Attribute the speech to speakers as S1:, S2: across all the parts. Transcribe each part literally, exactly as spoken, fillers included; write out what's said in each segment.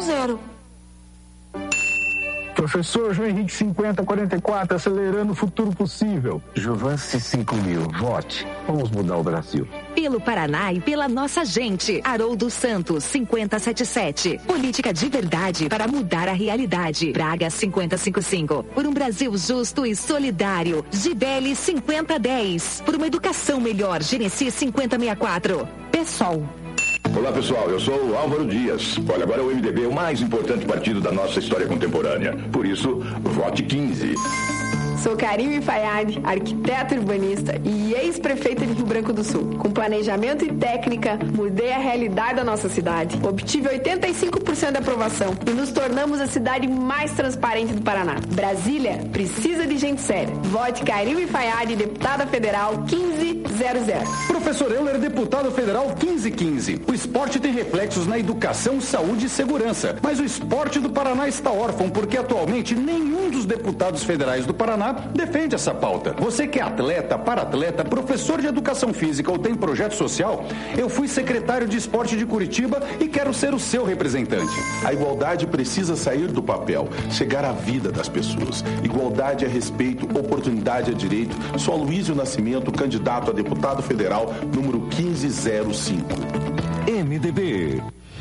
S1: zero.
S2: Professor João Henrique cinquenta quarenta e quatro, acelerando o futuro possível.
S3: Jovance cinco mil, vote. Vamos mudar o Brasil.
S4: Pelo Paraná e pela nossa gente. Haroldo Santos, cinquenta setenta e sete. Política de verdade para mudar a realidade. Braga, cinquenta cinquenta e cinco. Por um Brasil justo e solidário. Gibeli, cinquenta dez. Por uma educação melhor. Genesi, cinquenta sessenta e quatro. PSOL.
S5: Olá pessoal, eu sou o Álvaro Dias. Olha, agora é o M D B, o mais importante partido da nossa história contemporânea. Por isso, vote quinze.
S6: Sou Karime Fayad, arquiteta urbanista e ex-prefeita de Rio Branco do Sul. Com planejamento e técnica, mudei a realidade da nossa cidade. Obtive oitenta e cinco por cento de aprovação e nos tornamos a cidade mais transparente do Paraná. Brasília precisa de gente séria. Vote Karime Fayad, deputada federal quinze zero zero.
S7: Professor Euler, deputado federal quinze quinze. O esporte tem reflexos na educação, saúde e segurança. Mas o esporte do Paraná está órfão porque atualmente nenhum dos deputados federais do Paraná defende essa pauta. Você que é atleta, para-atleta, professor de educação física ou tem projeto social, eu fui secretário de esporte de Curitiba e quero ser o seu representante.
S8: A igualdade precisa sair do papel, chegar à vida das pessoas. Igualdade é respeito, oportunidade é direito. Sou Aloysio Nascimento, candidato a deputado federal, número quinze zero cinco.
S9: M D B.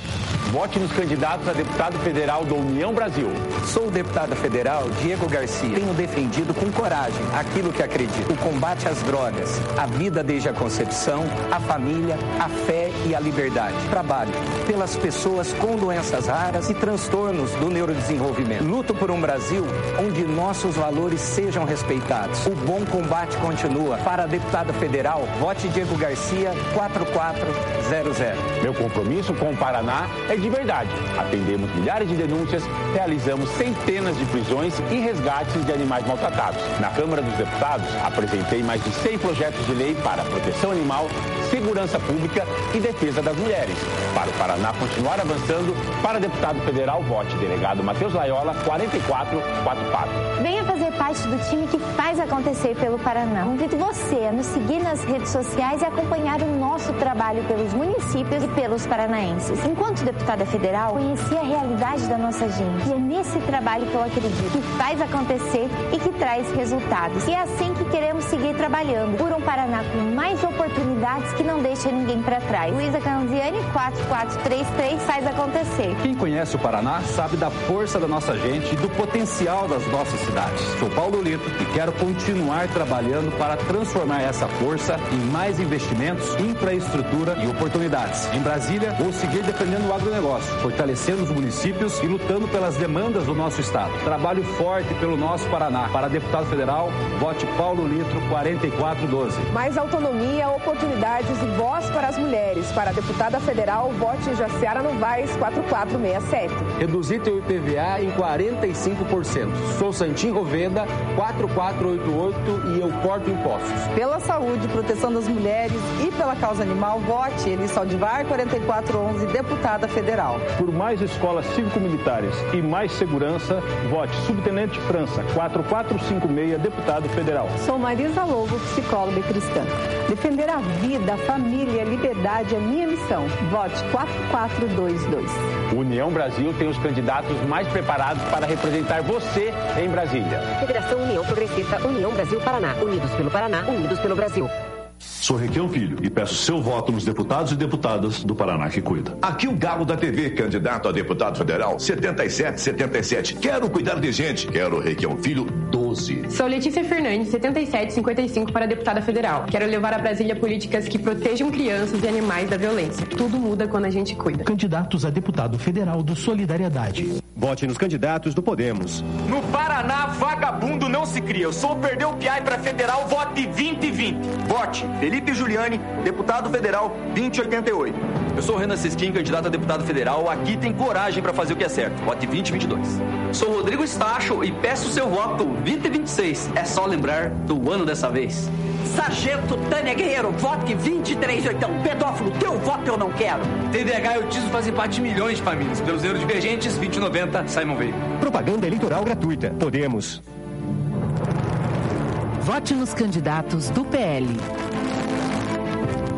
S10: Vote nos candidatos a deputado federal da União Brasil.
S11: Sou o deputado federal Diego Garcia. Tenho defendido com coragem aquilo que acredito. O combate às drogas, a vida desde a concepção, a família, a fé e a liberdade. Trabalho pelas pessoas com doenças raras e transtornos do neurodesenvolvimento. Luto por um Brasil onde nossos valores sejam respeitados. O bom combate continua. Para deputado federal, vote Diego Garcia quatro quatro zero zero.
S10: Meu compromisso com o Paraná é de verdade. Atendemos milhares de denúncias, realizamos centenas de prisões e resgates de animais maltratados. Na Câmara dos Deputados, apresentei mais de cem projetos de lei para proteção animal, segurança pública e defesa das mulheres. Para o Paraná continuar avançando, para deputado federal, vote delegado Matheus Laiola, quarenta e quatro quarenta e quatro.
S12: Venha fazer parte do time que faz acontecer pelo Paraná. Convido você a nos seguir nas redes sociais e acompanhar o nosso trabalho pelos municípios e pelos paranaenses. Enquanto deputada federal, conheci a realidade da nossa gente. E é nesse trabalho que eu acredito, que faz acontecer e que traz resultados. E é assim que queremos seguir trabalhando por um Paraná com mais oportunidades que não deixa ninguém para trás. Luísa Canziani, quatro quatro três três, faz acontecer.
S7: Quem conhece o Paraná sabe da força da nossa gente e do potencial das nossas cidades. Sou Paulo Lito e quero continuar trabalhando para transformar essa força em mais investimentos, infraestrutura e oportunidades. Em Brasília, vou seguir defendendo o agronegócio, fortalecendo os municípios e lutando pelas demandas do nosso estado. Trabalho forte pelo nosso Paraná. Para deputado federal, vote Paulo Litro, quarenta e quatro doze.
S6: Mais autonomia, oportunidades e voz para as mulheres. Para a deputada federal, vote Jaciara Novaes, quatro quatro seis sete.
S11: Reduzir teu I P V A em quarenta e cinco por cento. Sou Santim Rovenda, quatro quatro oito oito e eu corto impostos.
S6: Pela saúde, proteção das mulheres e pela causa animal, vote Elis Saldivar, quarenta e quatro onze, deputada federal.
S2: Por mais escolas cívico-militares e mais segurança, vote Subtenente França, quatro quatro cinco seis, deputado federal.
S6: Sou Marisa Lobo, psicóloga e cristã. Defender a vida, a família e a liberdade é minha missão. Vote quatro quatro dois dois.
S10: União Brasil tem os candidatos mais preparados para representar você em Brasília.
S4: Federação União Progressista, União Brasil Paraná. Unidos pelo Paraná, unidos pelo Brasil.
S9: Sou Requião Filho e peço seu voto nos deputados e deputadas do Paraná que cuida.
S5: Aqui o Galo da T V, candidato a deputado federal, setenta e sete setenta e sete. Quero cuidar de gente. Quero Requião Filho, doze.
S6: Sou Letícia Fernandes, setenta e sete cinquenta e cinco para deputada federal. Quero levar a Brasília políticas que protejam crianças e animais da violência. Tudo muda quando a gente cuida.
S13: Candidatos a deputado federal do Solidariedade.
S14: Vote nos candidatos do Podemos.
S10: No Paraná, vagabundo não se cria. Eu sou o Perdeu o P I para federal, vote vinte e vinte. Vote Felipe Giuliani, deputado federal, vinte e oitenta e oito.
S15: Eu sou o Renan Sesquim, candidato a deputado federal. Aqui tem coragem para fazer o que é certo. Vote vinte e vinte e dois.
S16: Sou o Rodrigo Stacho e peço seu voto vinte e vinte e seis. É só lembrar do ano dessa vez.
S17: Sargento Tânia Guerreiro, vote vinte e três oitão. Pedófilo, teu voto eu não quero.
S15: T D A H e autismo fazem parte de milhões de famílias. Pelos neurodivergentes, vinte e noventa, Simon Veio.
S14: Propaganda eleitoral gratuita. Podemos.
S4: Vote nos candidatos do P L.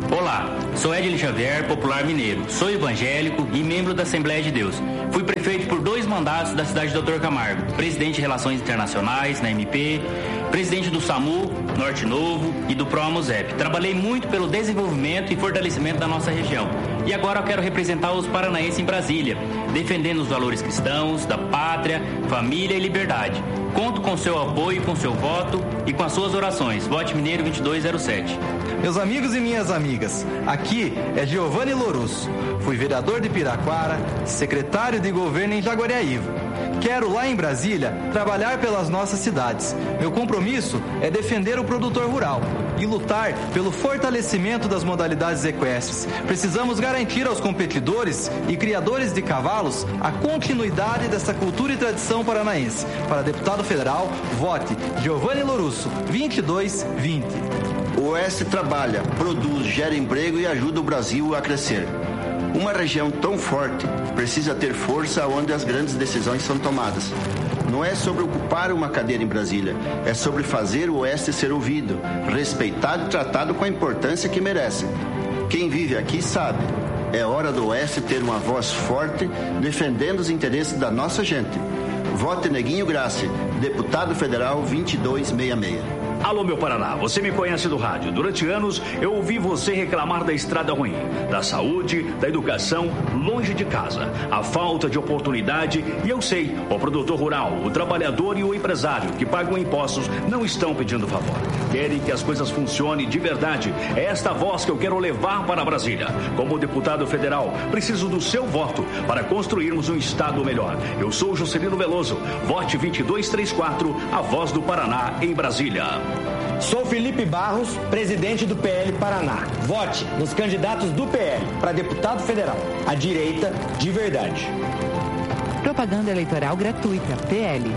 S1: Olá, sou Edilson Xavier, popular mineiro. Sou evangélico e membro da Assembleia de Deus. Fui prefeito por dois mandatos da cidade de doutor Camargo, presidente de Relações Internacionais, na M P, presidente do SAMU, Norte Novo e do PROAMUSEP. Trabalhei muito pelo desenvolvimento e fortalecimento da nossa região. E agora eu quero representar os paranaenses em Brasília, defendendo os valores cristãos, da pátria, família e liberdade. Conto com seu apoio, com seu voto e com as suas orações. Vote Mineiro vinte e dois zero sete.
S18: Meus amigos e minhas amigas, aqui é Giovanni Lourusso. Fui vereador de Piraquara, secretário de governo em Jaguariaíva. Quero, lá em Brasília, trabalhar pelas nossas cidades. Meu compromisso é defender o produtor rural e lutar pelo fortalecimento das modalidades equestres. Precisamos garantir aos competidores e criadores de cavalos a continuidade dessa cultura e tradição paranaense. Para deputado federal, vote Giovanni Lourusso, vinte e dois vinte.
S19: O Oeste trabalha, produz, gera emprego e ajuda o Brasil a crescer. Uma região tão forte precisa ter força onde as grandes decisões são tomadas. Não é sobre ocupar uma cadeira em Brasília, é sobre fazer o Oeste ser ouvido, respeitado e tratado com a importância que merece. Quem vive aqui sabe, é hora do Oeste ter uma voz forte defendendo os interesses da nossa gente. Vote Neguinho Grassi, deputado federal vinte e dois sessenta e seis.
S20: Alô, meu Paraná, você me conhece do rádio. Durante anos, eu ouvi você reclamar da estrada ruim, da saúde, da educação, longe de casa, a falta de oportunidade. E eu sei, o produtor rural, o trabalhador e o empresário que pagam impostos não estão pedindo favor. Querem que as coisas funcionem de verdade. É esta voz que eu quero levar para Brasília. Como deputado federal, preciso do seu voto para construirmos um estado melhor. Eu sou o Juscelino Veloso. Vote vinte e dois trinta e quatro, a voz do Paraná em Brasília.
S21: Sou Felipe Barros, presidente do P L Paraná. Vote nos candidatos do P L para deputado federal. A direita de verdade.
S4: Propaganda eleitoral gratuita. P L.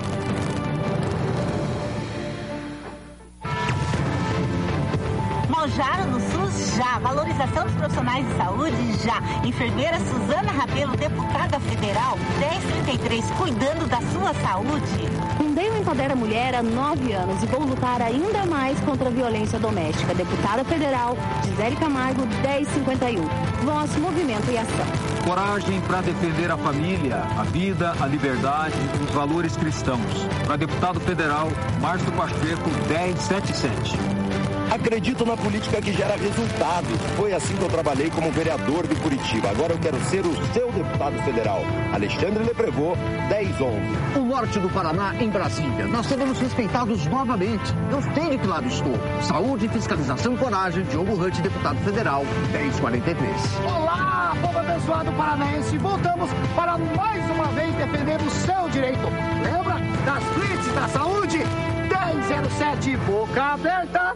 S22: Mojara no SUS, já. Valorização dos profissionais de saúde, já. Enfermeira Suzana Rabelo, deputada federal, dez trinta e três, cuidando da sua saúde.
S23: Fundei o Empodera Mulher há nove anos e vou lutar ainda mais contra a violência doméstica. Deputada federal, Gisele Camargo, dez cinquenta e um. Voz, movimento e ação.
S24: Coragem para defender a família, a vida, a liberdade e os valores cristãos. Para deputado federal, Márcio Pacheco, dez setenta e sete.
S25: Acredito na política que gera resultados. Foi assim que eu trabalhei como vereador de Curitiba. Agora eu quero ser o seu deputado federal. Alexandre Leprevô, dez onze.
S26: O norte do Paraná em Brasília. Nós seremos respeitados novamente. Eu sei de que lado estou. Saúde, fiscalização e coragem. Diogo Hunt, deputado federal, dez quarenta e três.
S27: Olá, povo abençoado paranaense. Voltamos para mais uma vez defender o seu direito. Lembra das blitz da saúde? dez zero sete, boca aberta.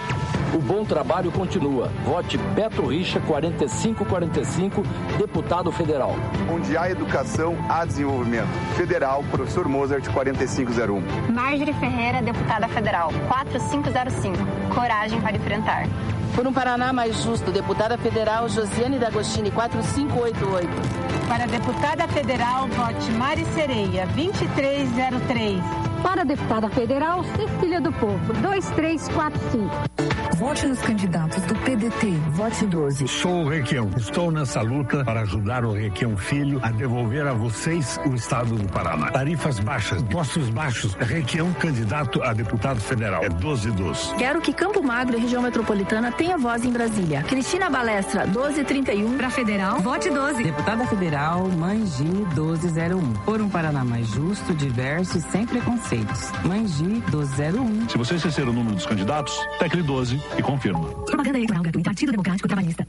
S28: O bom trabalho continua. Vote Beto Richa, quarenta e cinco quarenta e cinco, deputado federal.
S29: Onde há educação, há desenvolvimento. Federal, professor Mozart, quarenta e cinco zero um.
S30: Marjorie Ferreira, deputada federal, quatro cinco zero cinco. Coragem para enfrentar.
S31: Por um Paraná mais justo, deputada federal Josiane D'Agostini, quatro cinco oito oito.
S32: Para deputada federal, vote Mari Sereia, vinte e três zero três.
S33: Para deputada federal, Cecília do Povo, dois três quatro cinco.
S4: Vote nos candidatos do P D T. Vote doze.
S34: Sou o Requião. Estou nessa luta para ajudar o Requião Filho a devolver a vocês o estado do Paraná. Tarifas baixas, impostos baixos. Requião, candidato a deputado federal. É doze doze.
S31: Quero que Campo Magro e região metropolitana tenha voz em Brasília. Cristina Balestra, doze trinta e um.
S4: Para federal, vote doze.
S35: Deputada federal, Mangi, doze zero um. Por um Paraná mais justo, diverso e sem preconceitos. Mangi, doze zero um.
S9: Se você esquecer o número dos candidatos, tecle doze e confirma.
S4: Propaganda eleitoral gratuita. Partido Democrático Trabalhista.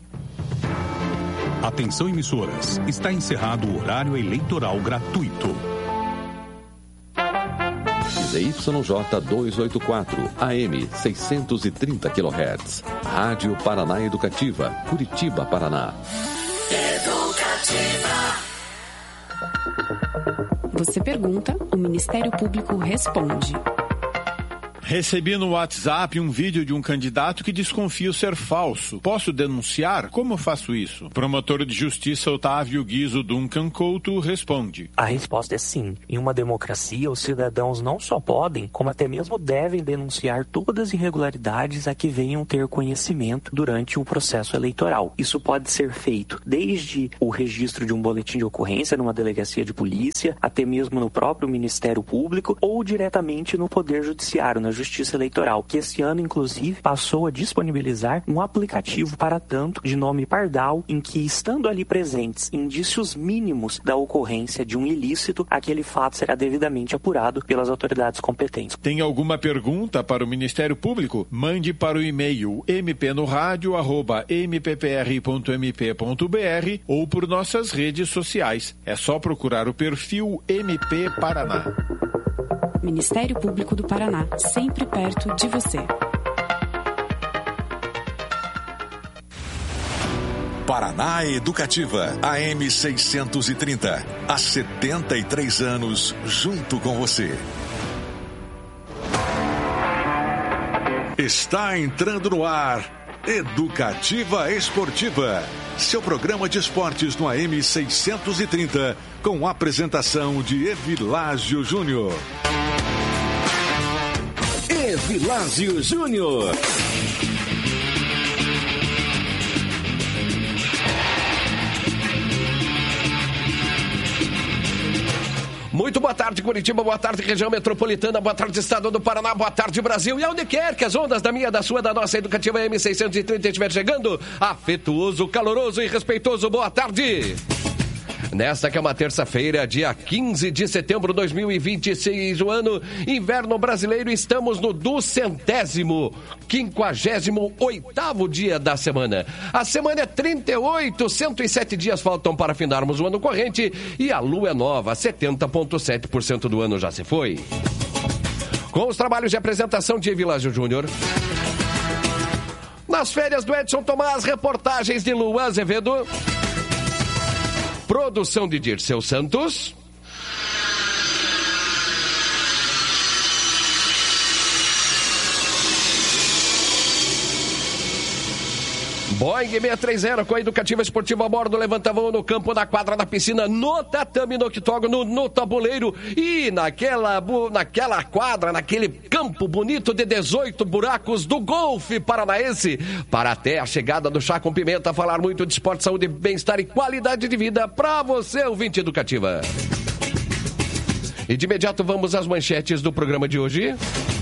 S36: Atenção, emissoras. Está encerrado o horário eleitoral gratuito.
S37: Z Y J duzentos e oitenta e quatro, A M seiscentos e trinta quilohertz. Rádio Paraná Educativa, Curitiba, Paraná.
S4: Educativa.
S38: Você pergunta, o Ministério Público responde.
S1: Recebi no WhatsApp um vídeo de um candidato que desconfio ser falso. Posso denunciar? Como faço isso? O promotor de justiça Otávio Guizo Duncan Couto responde.
S2: A resposta é sim. Em uma democracia, os cidadãos não só podem, como até mesmo devem denunciar todas as irregularidades a que venham ter conhecimento durante o processo eleitoral. Isso pode ser feito desde o registro de um boletim de ocorrência numa delegacia de polícia, até mesmo no próprio Ministério Público ou diretamente no Poder Judiciário, na Justiça Eleitoral, que esse ano, inclusive, passou a disponibilizar um aplicativo para tanto de nome Pardal, em que, estando ali presentes indícios mínimos da ocorrência de um ilícito, aquele fato será devidamente apurado pelas autoridades competentes.
S1: Tem alguma pergunta para o Ministério Público? Mande para o e-mail m p no rádio arroba m p p r ponto m p ponto b r ou por nossas redes sociais. É só procurar o perfil M P Paraná.
S3: Ministério Público do Paraná, sempre perto de você.
S5: Paraná Educativa, A M seiscentos e trinta. Há setenta e três anos, junto com você. Está entrando no ar Educativa Esportiva, seu programa de esportes no A M seiscentos e trinta, com apresentação de Evilásio Júnior.
S6: Evilásio Júnior.
S7: Muito boa tarde, Curitiba, boa tarde, região metropolitana, boa tarde, estado do Paraná, boa tarde, Brasil. E aonde quer que as ondas da minha, da sua, da nossa Educativa A M seiscentos e trinta estiver chegando, afetuoso, caloroso e respeitoso, boa tarde. Nesta que é uma terça-feira, dia quinze de setembro de dois mil e vinte e seis, o ano inverno brasileiro, estamos no duzentésimo, quinquagésimo oitavo dia da semana. A semana é trinta e oito, cento e sete dias faltam para findarmos o ano corrente e a lua é nova, setenta vírgula sete por cento do ano já se foi. Com os trabalhos de apresentação de Evilásio Júnior. Nas férias do Edson Tomás, reportagens de Luan Azevedo. Produção de Dirceu Santos. Boeing seiscentos e trinta com a Educativa Esportiva a bordo, levanta voo no campo, na quadra, na piscina, no tatame, no octógono, no tabuleiro e naquela, naquela quadra, naquele campo bonito de dezoito buracos do golfe paranaense, para até a chegada do Chá com Pimenta, falar muito de esporte, saúde, bem-estar e qualidade de vida para você, ouvinte Educativa. E de imediato vamos às manchetes do programa de hoje.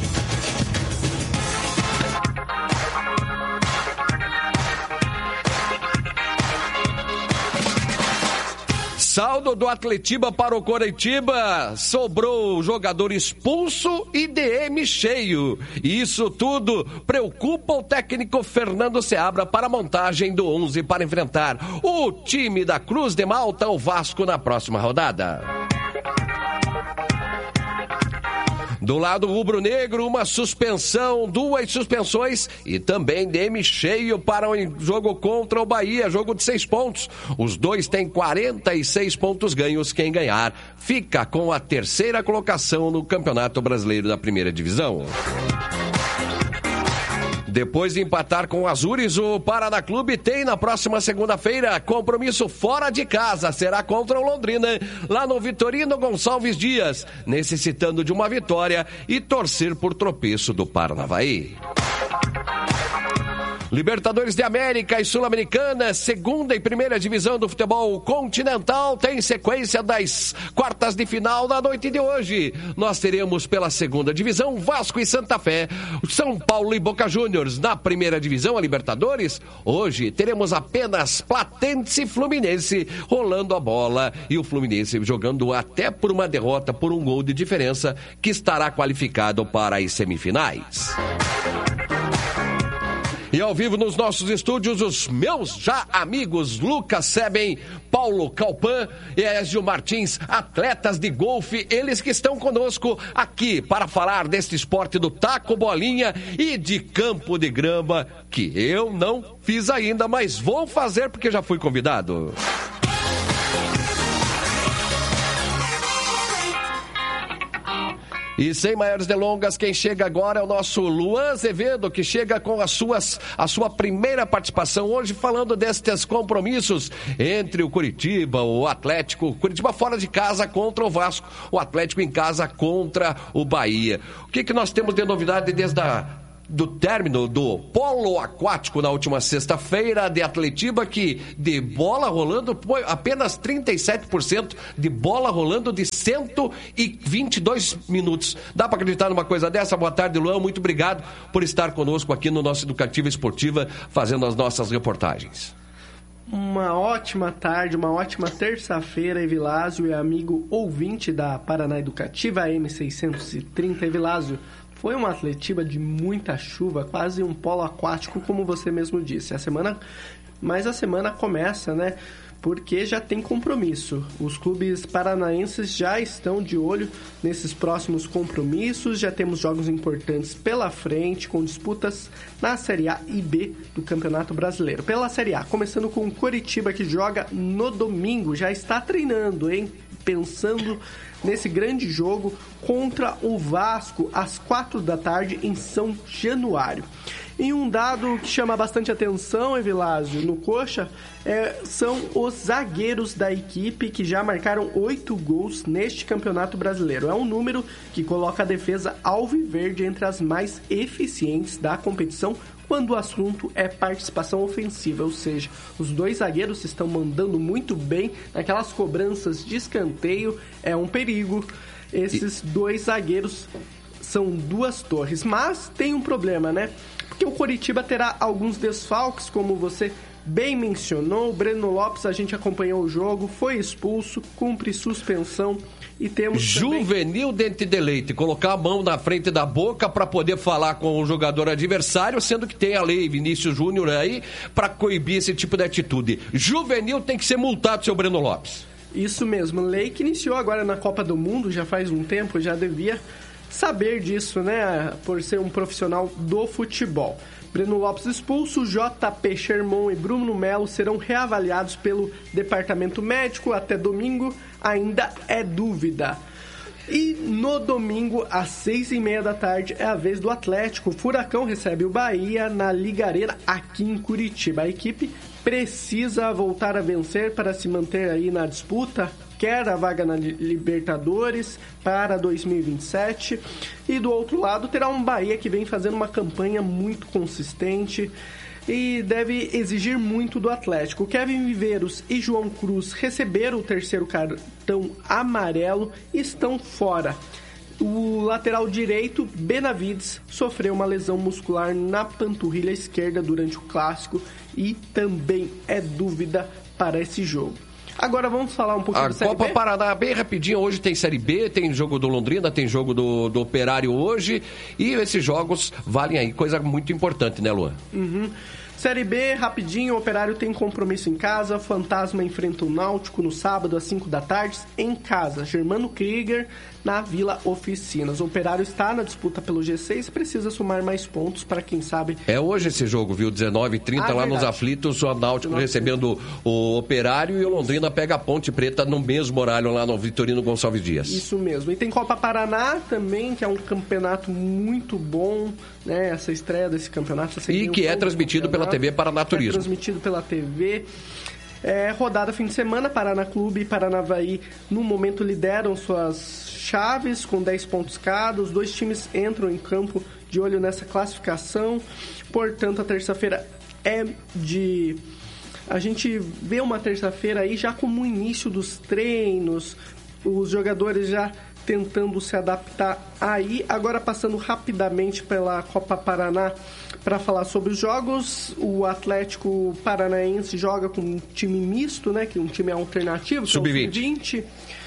S7: Saldo do Atletiba para o Coritiba, sobrou jogador expulso e D M cheio. Isso tudo preocupa o técnico Fernando Seabra para a montagem do onze para enfrentar o time da Cruz de Malta, o Vasco, na próxima rodada. Do lado rubro-negro, uma suspensão, duas suspensões e também D M cheio para o jogo contra o Bahia, jogo de seis pontos. Os dois têm quarenta e seis pontos ganhos. Quem ganhar fica com a terceira colocação no Campeonato Brasileiro da Primeira Divisão. Depois de empatar com o Azures, o Paraná Clube tem na próxima segunda-feira compromisso fora de casa. Será contra o Londrina, lá no Vitorino Gonçalves Dias, necessitando de uma vitória e torcer por tropeço do Paranavaí. Libertadores de América e Sul-Americana, segunda e primeira divisão do futebol continental, tem sequência das quartas de final na noite de hoje. Nós teremos pela segunda divisão Vasco e Santa Fé, São Paulo e Boca Juniors. Na primeira divisão, a Libertadores, hoje teremos apenas Platense e Fluminense rolando a bola e o Fluminense jogando até por uma derrota por um gol de diferença, que estará qualificado para as semifinais. E ao vivo nos nossos estúdios, os meus já amigos Lucas Seben, Paulo Calpan e Ezio Martins, atletas de golfe, eles que estão conosco aqui para falar deste esporte do taco, bolinha e de campo de grama, que eu não fiz ainda, mas vou fazer porque já fui convidado. E sem maiores delongas, quem chega agora é o nosso Luan Azevedo, que chega com as suas, a sua primeira participação hoje, falando destes compromissos entre o Curitiba, o Atlético, Curitiba fora de casa contra o Vasco, o Atlético em casa contra o Bahia. O que, que nós temos de novidade desde a do término do polo aquático na última sexta-feira de Atletiba, que de bola rolando, apenas trinta e sete por cento de bola rolando de cento e vinte e dois minutos. Dá para acreditar numa coisa dessa? Boa tarde, Luan. Muito obrigado por estar conosco aqui no nosso Educativa Esportiva, fazendo as nossas reportagens.
S8: Uma ótima tarde, uma ótima terça-feira, Evilásio e amigo ouvinte da Paraná Educativa A M seiscentos e trinta. Evilásio, foi uma Atletiba de muita chuva, quase um polo aquático, como você mesmo disse. A semana, mas a semana começa, né? Porque já tem compromisso. Os clubes paranaenses já estão de olho nesses próximos compromissos. Já temos jogos importantes pela frente, com disputas na Série A e B do Campeonato Brasileiro. Pela Série A, começando com o Coritiba, que joga no domingo. Já está treinando, hein? Pensando nesse grande jogo contra o Vasco, às quatro da tarde, em São Januário. E um dado que chama bastante atenção, Evilásio, no Coxa, é, são os zagueiros da equipe, que já marcaram oito gols neste Campeonato Brasileiro. É um número que coloca a defesa alviverde entre as mais eficientes da competição, quando o assunto é participação ofensiva, ou seja, os dois zagueiros estão mandando muito bem naquelas cobranças de escanteio. É um perigo. Esses e... dois zagueiros são duas torres, mas tem um problema, né? Porque o Coritiba terá alguns desfalques, como você bem mencionou. O Breno Lopes, a gente acompanhou o jogo, foi expulso, cumpre suspensão. E temos
S7: Juvenil
S8: também...
S7: Dente de Leite, colocar a mão na frente da boca para poder falar com o jogador adversário, sendo que tem a lei Vinícius Júnior aí para coibir esse tipo de atitude. Juvenil tem que ser multado, seu Breno Lopes.
S8: Isso mesmo, lei que iniciou agora na Copa do Mundo, já faz um tempo, já devia saber disso, né, por ser um profissional do futebol. Breno Lopes expulso, J P Sherman e Bruno Melo serão reavaliados pelo departamento médico até domingo, ainda é dúvida. E no domingo, às seis e meia da tarde, é a vez do Atlético. O Furacão recebe o Bahia na Liga Arena, aqui em Curitiba. A equipe precisa voltar a vencer para se manter aí na disputa, quer a vaga na Libertadores para dois mil e vinte e sete. E do outro lado terá um Bahia que vem fazendo uma campanha muito consistente e deve exigir muito do Atlético. Kevin Viveiros e João Cruz receberam o terceiro cartão amarelo e estão fora. O lateral direito, Benavides, sofreu uma lesão muscular na panturrilha esquerda durante o Clássico e também é dúvida para esse jogo. Agora vamos falar um pouquinho
S7: a
S8: da Série
S7: Copa
S8: B?
S7: Paraná, bem rapidinho, hoje tem Série B, tem jogo do Londrina, tem jogo do, do Operário hoje, e esses jogos valem aí, coisa muito importante, né, Luan?
S8: Uhum. Série B, rapidinho, o Operário tem compromisso em casa, Fantasma enfrenta o Náutico no sábado às cinco da tarde, em casa, Germano Krieger na Vila Oficinas. O Operário está na disputa pelo G seis e precisa somar mais pontos para quem sabe...
S7: É hoje esse jogo, viu? dezenove e trinta ah, lá verdade. Nos aflitos, o Náutico recebendo o Operário e o Londrina pega a Ponte Preta no mesmo horário lá no Vitorino Gonçalves Dias.
S8: Isso mesmo. E tem Copa Paraná também, que é um campeonato muito bom, né? Essa estreia desse campeonato.
S7: E que é transmitido pela T V Paraná Turismo.
S8: É transmitido pela T V. É, rodada fim de semana, Paraná Clube e Paranavaí no momento lideram suas chaves com dez pontos cada. Os dois times entram em campo de olho nessa classificação. Portanto, a terça-feira é de... A gente vê uma terça-feira aí já como o início dos treinos, os jogadores já tentando se adaptar aí. Agora, passando rapidamente pela Copa Paraná para falar sobre os jogos, o Atlético Paranaense joga com um time misto, né, que um time alternativo,
S7: sub vinte.
S8: sub vinte.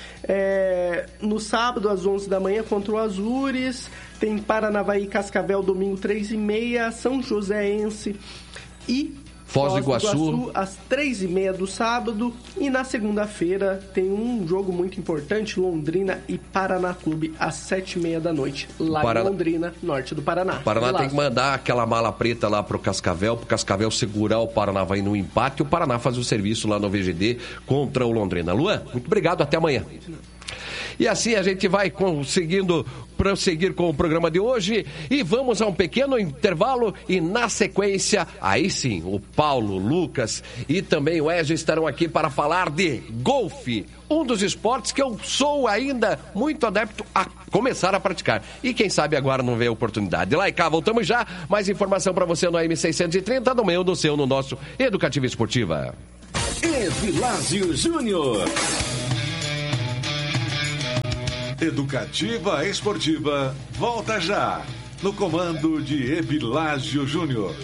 S8: É, no sábado, às onze da manhã, contra o Azures. Tem Paranavaí e Cascavel, domingo, três e meia. São Joséense e
S7: Foz do Iguaçu.
S8: Iguaçu, às três e meia do sábado. E na segunda-feira tem um jogo muito importante, Londrina e Paraná Clube, às sete e meia da noite, lá Paraná... em Londrina, norte do Paraná.
S7: O Paraná tem que mandar aquela mala preta lá pro Cascavel, pro Cascavel segurar o Paranavaí no empate, e o Paraná faz o serviço lá no V G D contra o Londrina. Luan, muito obrigado, até amanhã. E assim a gente vai conseguindo prosseguir com o programa de hoje e vamos a um pequeno intervalo e na sequência, aí sim, o Paulo, o Lucas e também o Ezio estarão aqui para falar de golfe, um dos esportes que eu sou ainda muito adepto a começar a praticar. E quem sabe agora não vê a oportunidade. Lá e cá, voltamos já. Mais informação para você no A M seiscentos e trinta, no meu, no seu, no nosso Educativa Esportiva.
S6: Evilásio Júnior.
S5: Educativa Esportiva volta já, no comando de Evilásio Júnior.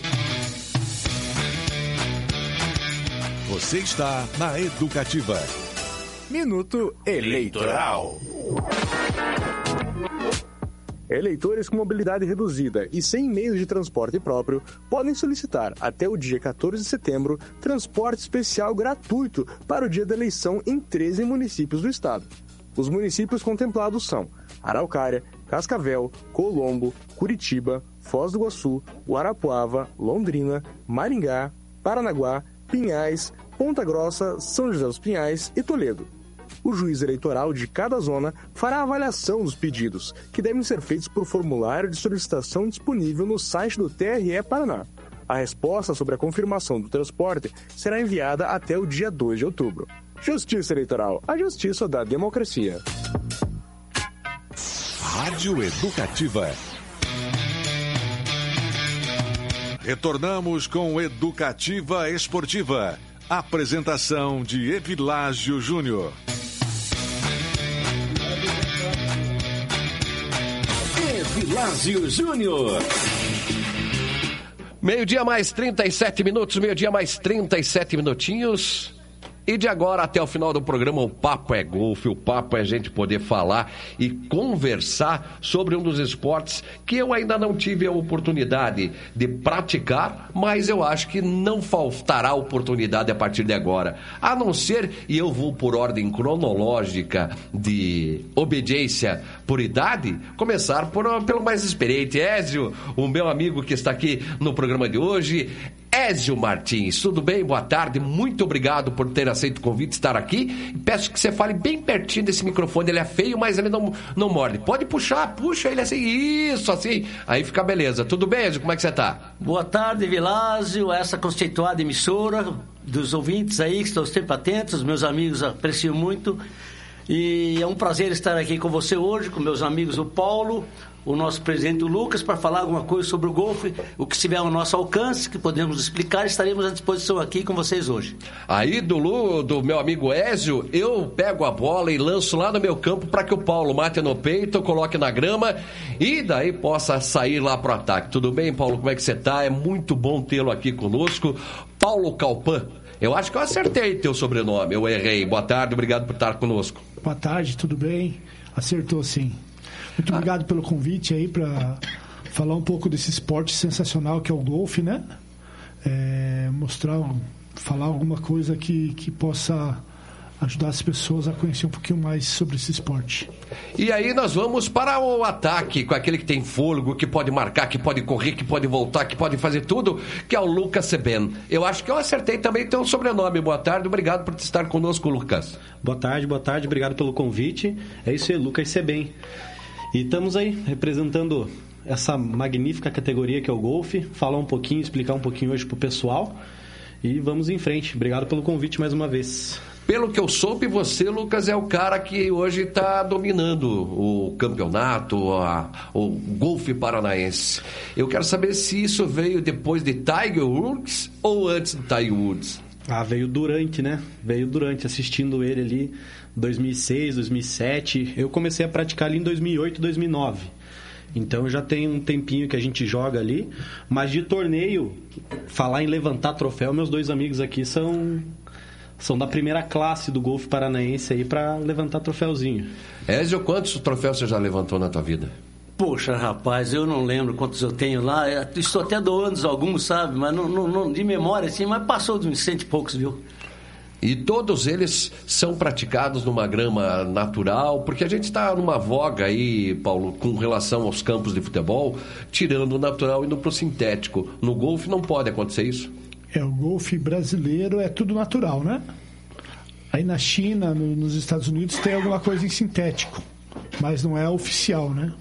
S5: Você está na Educativa.
S10: Minuto Eleitoral. Eleitores com mobilidade reduzida e sem meios de transporte próprio podem solicitar até o dia quatorze de setembro transporte especial gratuito para o dia da eleição em treze municípios do estado. Os municípios contemplados são Araucária, Cascavel, Colombo, Curitiba, Foz do Iguaçu, Guarapuava, Londrina, Maringá, Paranaguá, Pinhais, Ponta Grossa, São José dos Pinhais e Toledo. O juiz eleitoral de cada zona fará a avaliação dos pedidos, que devem ser feitos por formulário de solicitação disponível no site do T R E Paraná. A resposta sobre a confirmação do transporte será enviada até o dia dois de outubro. Justiça Eleitoral, a justiça da democracia.
S5: Rádio Educativa. Retornamos com Educativa Esportiva. Apresentação de Evilásio Júnior.
S6: Evilásio Júnior.
S7: Meio-dia mais trinta e sete minutos, meio-dia mais trinta e sete minutinhos. E de agora até o final do programa, o papo é golfe, o papo é a gente poder falar e conversar sobre um dos esportes que eu ainda não tive a oportunidade de praticar, mas eu acho que não faltará oportunidade a partir de agora. A não ser, e eu vou por ordem cronológica de obediência por idade, começar por, pelo mais experiente, Ezio, o meu amigo que está aqui no programa de hoje. Ezio Martins, tudo bem? Boa tarde, muito obrigado por ter aceito o convite de estar aqui. Peço que você fale bem pertinho desse microfone, ele é feio, mas ele não, não morde. Pode puxar, puxa ele assim, isso, assim, aí fica beleza. Tudo bem, Ezio? Como é que você tá?
S11: Boa tarde, Vilásio, essa conceituada emissora, dos ouvintes aí que estão sempre atentos, meus amigos aprecio muito. E é um prazer estar aqui com você hoje, com meus amigos o Paulo, o nosso presidente o Lucas, para falar alguma coisa sobre o golfe, o que estiver ao nosso alcance, que podemos explicar, estaremos à disposição aqui com vocês hoje.
S7: Aí do, Lu, do meu amigo Ezio, eu pego a bola e lanço lá no meu campo para que o Paulo mate no peito, coloque na grama e daí possa sair lá pro ataque. Tudo bem, Paulo? Como é que você tá? É muito bom tê-lo aqui conosco. Paulo Calpan. Eu acho que eu acertei teu sobrenome, eu errei. Boa tarde, obrigado por estar conosco.
S12: Boa tarde, tudo bem? Acertou sim. Muito obrigado pelo convite aí para falar um pouco desse esporte sensacional que é o golfe, né? É, mostrar, falar alguma coisa que, que possa ajudar as pessoas a conhecer um pouquinho mais sobre esse esporte.
S7: E aí nós vamos para o ataque, com aquele que tem fôlego, que pode marcar, que pode correr, que pode voltar, que pode fazer tudo, que é o Lucas Seben. Eu acho que eu acertei também teu sobrenome. Boa tarde, obrigado por estar conosco, Lucas.
S13: Boa tarde, boa tarde, obrigado pelo convite. É isso aí, Lucas Seben. E estamos aí representando essa magnífica categoria que é o golfe, falar um pouquinho, explicar um pouquinho hoje pro pessoal e vamos em frente. Obrigado pelo convite mais uma vez.
S7: Pelo que eu soube, você, Lucas, é o cara que hoje está dominando o campeonato, a, o golfe paranaense. Eu quero saber se isso veio depois de Tiger Woods ou antes de Tiger Woods.
S13: Ah, veio durante, né? Veio durante, assistindo ele ali dois mil e seis, dois mil e sete. Eu comecei a praticar ali em dois mil e oito, dois mil e nove. Então já tem um tempinho que a gente joga ali. Mas de torneio, falar em levantar troféu, meus dois amigos aqui são... São da primeira classe do golfe paranaense aí para levantar troféuzinho.
S7: Ezio, quantos troféus você já levantou na tua vida?
S11: Poxa, rapaz, eu não lembro quantos eu tenho lá. Estou até doando alguns, sabe? Mas não, não, não, de memória, assim, mas passou de uns cento e poucos, viu?
S7: E todos eles são praticados numa grama natural, porque a gente está numa voga aí, Paulo, com relação aos campos de futebol, tirando o natural e indo para o sintético. No golfe não pode acontecer isso?
S12: É, o golfe brasileiro é tudo natural, né? Aí na China, no, nos Estados Unidos, tem alguma coisa em sintético, mas não é oficial, né?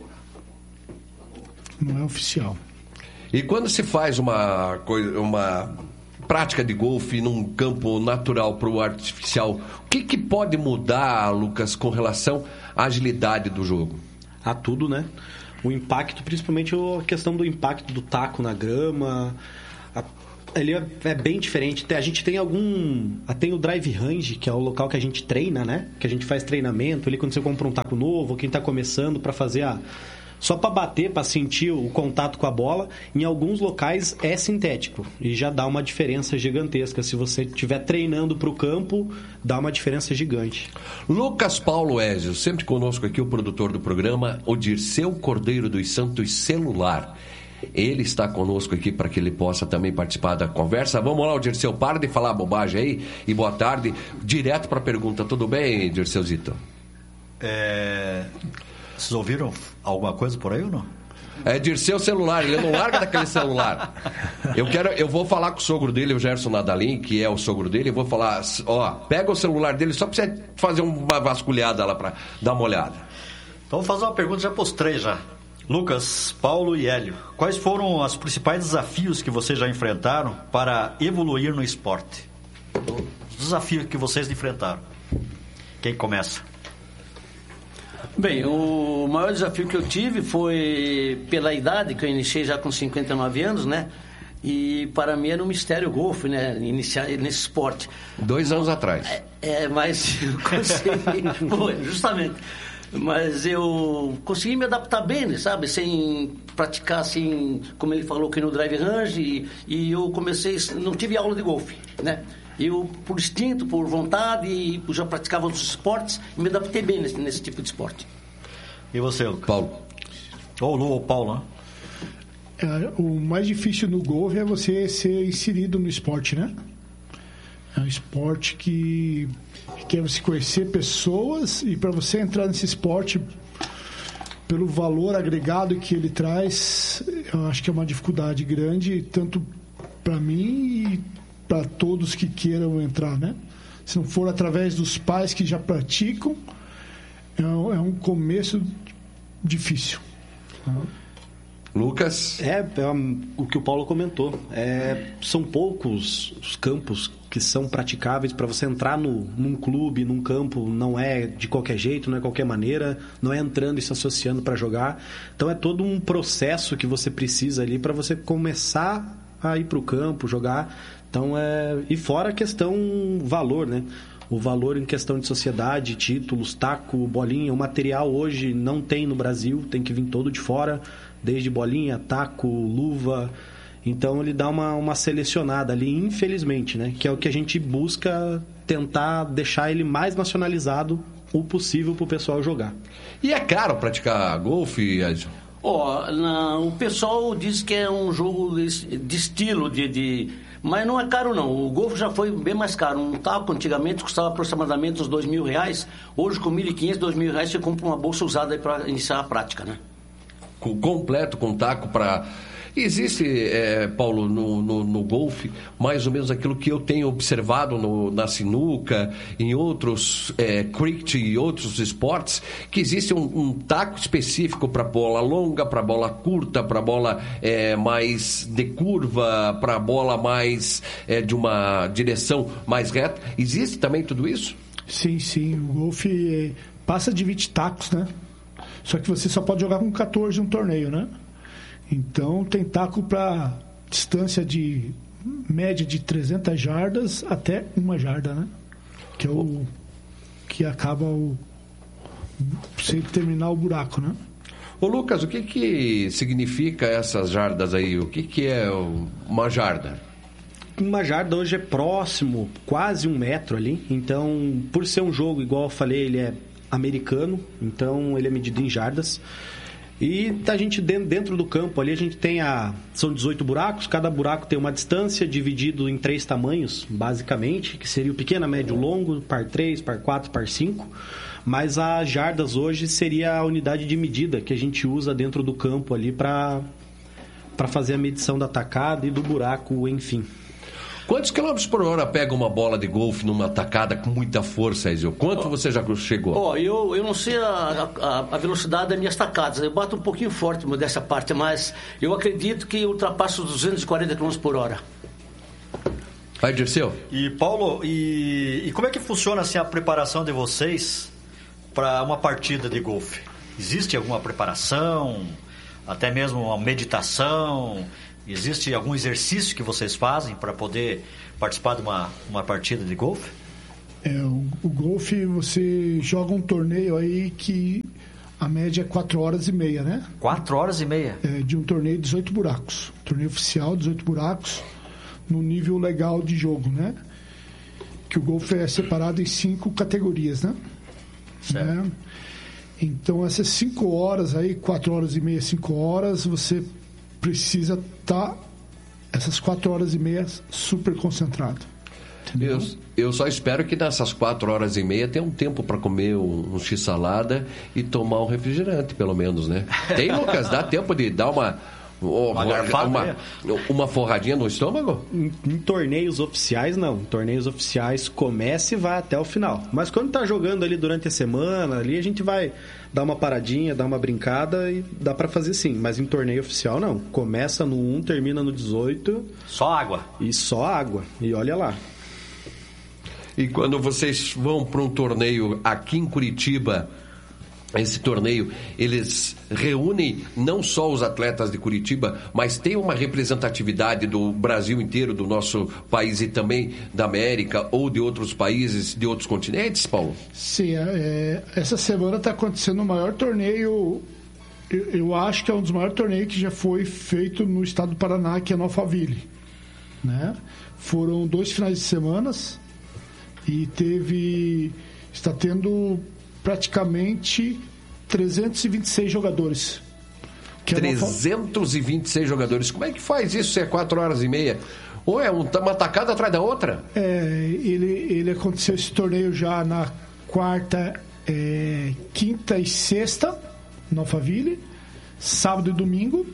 S12: Não é oficial.
S7: E quando se faz uma, coisa, uma prática de golfe num campo natural para o artificial, o que, que pode mudar, Lucas, com relação à agilidade do jogo?
S13: A tudo, né? O impacto, principalmente a questão do impacto do taco na grama. A, ele é, é bem diferente. A gente tem algum... Tem o drive range, que é o local que a gente treina, né? Que a gente faz treinamento. Ali quando você compra um taco novo, quem está começando para fazer a... Só para bater, para sentir o contato com a bola, em alguns locais é sintético. E já dá uma diferença gigantesca. Se você estiver treinando para o campo, dá uma diferença gigante.
S7: Lucas Paulo Ezio, sempre conosco aqui, o produtor do programa, o Dirceu Cordeiro dos Santos Celular. Ele está conosco aqui para que ele possa também participar da conversa. Vamos lá, Dirceu, para de falar bobagem aí. E boa tarde. Direto para a pergunta. Tudo bem, Dirceuzito?
S14: É... Vocês ouviram alguma coisa por aí ou não?
S7: É Dirceu celular, ele não larga daquele celular. Eu quero, eu vou falar com o sogro dele, o Gerson Nadalim, que é o sogro dele, eu vou falar, ó, pega o celular dele só pra você fazer uma vasculhada lá pra dar uma olhada.
S14: Então vou fazer uma pergunta já pros três já. Lucas, Paulo e Hélio, quais foram os principais desafios que vocês já enfrentaram para evoluir no esporte? Os desafios que vocês enfrentaram. Quem começa?
S11: Bem, o maior desafio que eu tive foi pela idade, que eu iniciei já com cinquenta e nove anos, né? E para mim era um mistério o golfe, né? Iniciar nesse esporte.
S7: Dois anos atrás.
S11: É, é mas eu consegui... Foi, justamente. Mas eu consegui me adaptar bem, né, sabe? Sem praticar, assim, como ele falou, que no drive range. E, e eu comecei... Não tive aula de golfe, né? Eu, por instinto, por vontade, já praticava outros esportes e me adaptei bem nesse, nesse tipo de esporte.
S14: E você, Lucas?
S7: Paulo?
S14: Ou Lu ou Paulo, né?
S12: É, o mais difícil no golfe é você ser inserido no esporte, né? É um esporte que, que quer você conhecer pessoas, e para você entrar nesse esporte, pelo valor agregado que ele traz, eu acho que é uma dificuldade grande, tanto para mim e para todos que queiram entrar, né? Se não for através dos pais que já praticam, é um, é um começo difícil.
S7: Lucas?
S13: É, é o que o Paulo comentou. É, são poucos os campos que são praticáveis para você entrar no, num clube, num campo. Não é de qualquer jeito, não é de qualquer maneira, não é entrando e se associando para jogar. Então é todo um processo que você precisa ali para você começar a ir para o campo, jogar. Então, é... E fora a questão valor, né? O valor em questão de sociedade, títulos, taco, bolinha. O material hoje não tem no Brasil, tem que vir todo de fora, desde bolinha, taco, luva. Então, ele dá uma, uma selecionada ali, infelizmente, né? Que é o que a gente busca tentar deixar ele mais nacionalizado o possível para o pessoal jogar.
S7: E é caro praticar golfe, Edson?
S11: Ó, oh, o pessoal diz que é um jogo de estilo, de... de... Mas não é caro, não. O golfe já foi bem mais caro. Um taco antigamente custava aproximadamente uns dois mil reais. Hoje, com mil e quinhentos, dois mil reais, você compra uma bolsa usada para iniciar a prática, né?
S7: Com, completo, com taco para... Existe, é, Paulo, no, no, no golfe, mais ou menos aquilo que eu tenho observado no, na sinuca, em outros é, cricket e outros esportes, que existe um, um taco específico para bola longa, para bola curta, para bola é, mais de curva, para bola mais é, de uma direção mais reta. Existe também tudo isso?
S12: Sim, sim. O golfe passa de vinte tacos, né? Só que você só pode jogar com catorze um torneio, né? Então, tem taco para distância de média de trezentas jardas até uma jarda, né? Que é o que acaba o sem terminar o buraco, né?
S7: Ô Lucas, o que que significa essas jardas aí? O que que é uma jarda?
S13: Uma jarda hoje é próximo, quase um metro ali. Então, por ser um jogo, igual eu falei, ele é americano, então ele é medido em jardas. E a gente dentro do campo ali, a gente tem a... São dezoito buracos, cada buraco tem uma distância, dividido em três tamanhos, basicamente, que seria o pequeno, médio, longo, par três, par quatro, par cinco. Mas as jardas hoje seria a unidade de medida que a gente usa dentro do campo ali para para fazer a medição da tacada e do buraco, enfim.
S7: Quantos quilômetros por hora pega uma bola de golfe numa tacada com muita força, Ezio? Quanto oh, você já chegou?
S11: Ó, oh, eu, eu não sei a, a, a velocidade das minhas tacadas. Eu bato um pouquinho forte dessa parte, mas eu acredito que eu ultrapasso os duzentos e quarenta quilômetros por hora.
S7: Vai, Dirceu.
S14: E, Paulo, e, e como é que funciona assim, a preparação de vocês para uma partida de golfe? Existe alguma preparação, até mesmo uma meditação? Existe algum exercício que vocês fazem para poder participar de uma, uma partida de golfe?
S12: É, o, o golfe, você joga um torneio aí que a média é quatro horas e meia, né?
S14: quatro horas e meia?
S12: É, de um torneio de dezoito buracos. Torneio oficial, dezoito buracos, no nível legal de jogo, né? Que o golfe é separado em cinco categorias, né?
S14: Certo.
S12: Né? Então, essas cinco horas aí, quatro horas e meia, cinco horas, você precisa estar, tá, essas quatro horas e meia, super concentrado.
S7: Eu, eu só espero que nessas quatro horas e meia tenha um tempo para comer um, um x-salada e tomar um refrigerante, pelo menos, né? Tem, Lucas? Dá tempo de dar uma... Uma, uma, uma forradinha no estômago?
S13: Em, em torneios oficiais, não. Em torneios oficiais, começa e vai até o final. Mas quando tá jogando ali durante a semana, ali a gente vai dar uma paradinha, dar uma brincada e dá pra fazer sim. Mas em torneio oficial, não. Começa no um, termina no dezoito.
S14: Só água?
S13: E só água. E olha lá.
S7: E quando vocês vão para um torneio aqui em Curitiba... Esse torneio, eles reúnem não só os atletas de Curitiba, mas tem uma representatividade do Brasil inteiro, do nosso país e também da América ou de outros países, de outros continentes, Paulo?
S12: Sim, é, essa semana está acontecendo o maior torneio, eu, eu acho que é um dos maiores torneios que já foi feito no estado do Paraná, que é no Alphaville, né? Foram dois finais de semana e teve, está tendo... praticamente trezentos e vinte e seis jogadores.
S7: Que trezentos e vinte e seis é uma... jogadores. Como é que faz isso se é quatro horas e meia? Ou é uma tacada atrás da outra?
S12: É, ele, ele aconteceu esse torneio já na quarta, é, quinta e sexta, no Alphaville, sábado e domingo.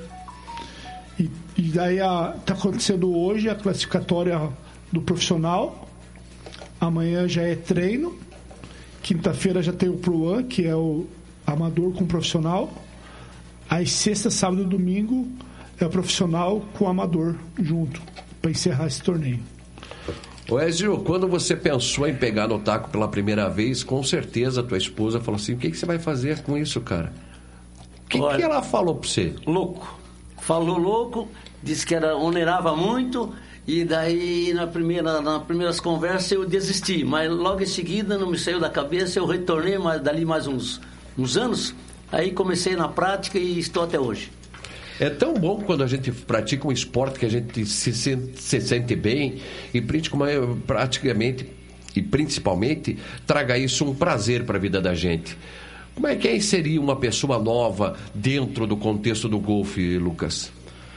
S12: E, e daí está acontecendo hoje a classificatória do profissional. Amanhã já é treino. Quinta-feira já tem o Pro One, que é o amador com o profissional. Aí sexta, sábado e domingo é o profissional com o amador junto, para encerrar esse torneio.
S7: Ô Ezio, quando você pensou em pegar no taco pela primeira vez, com certeza a tua esposa falou assim, o que, que você vai fazer com isso, cara? O que, que ela falou para você?
S11: Louco. Falou louco, disse que era, onerava muito... E daí, na primeira, nas primeiras conversas, eu desisti. Mas logo em seguida, não me saiu da cabeça. Eu retornei mas, dali mais uns, uns anos. Aí comecei na prática e estou até hoje.
S7: É tão bom quando a gente pratica um esporte que a gente se, se, se sente bem e praticamente e principalmente traga isso um prazer para a vida da gente. Como é que é inserir uma pessoa nova dentro do contexto do golfe, Lucas?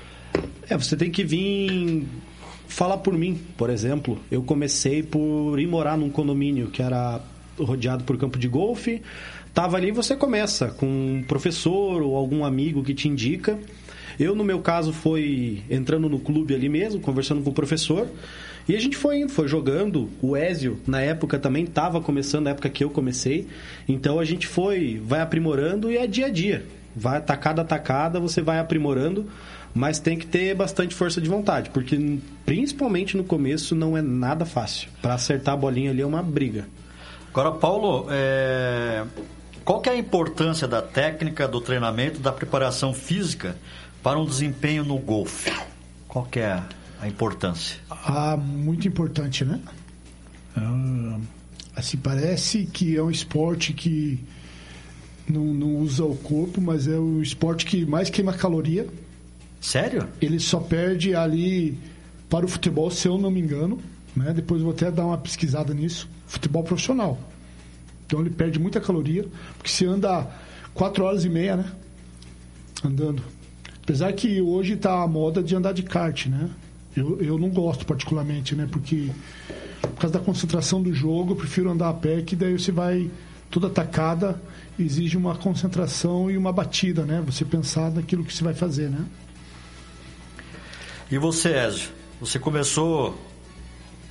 S13: É, você tem que vir... Falar por mim, por exemplo, eu comecei por ir morar num condomínio que era rodeado por campo de golfe. Tava ali, você começa com um professor ou algum amigo que te indica. Eu, no meu caso, foi entrando no clube ali mesmo, conversando com o professor. E a gente foi indo, foi jogando. O Ezio, na época, também estava começando, na época que eu comecei. Então a gente foi, vai aprimorando e é dia a dia. Vai tacada a tacada, você vai aprimorando. Mas tem que ter bastante força de vontade, porque principalmente no começo não é nada fácil. Para acertar a bolinha ali é uma briga.
S14: Agora, Paulo, é... qual que é a importância da técnica, do treinamento, da preparação física para um desempenho no golfe? Qual que é a importância?
S12: Ah, muito importante, né? Ah, assim, parece que é um esporte que não, não usa o corpo, mas é o esporte que mais queima caloria.
S14: Sério?
S12: Ele só perde ali para o futebol, se eu não me engano, né? Depois eu vou até dar uma pesquisada nisso. Futebol profissional. Então ele perde muita caloria, porque se anda quatro horas e meia, né? Andando. Apesar que hoje está a moda de andar de kart, né? Eu, eu não gosto particularmente, né? Porque por causa da concentração do jogo, eu prefiro andar a pé, que daí você vai toda atacada, exige uma concentração e uma batida, né? Você pensar naquilo que você vai fazer, né?
S14: E você, Ezio? Você começou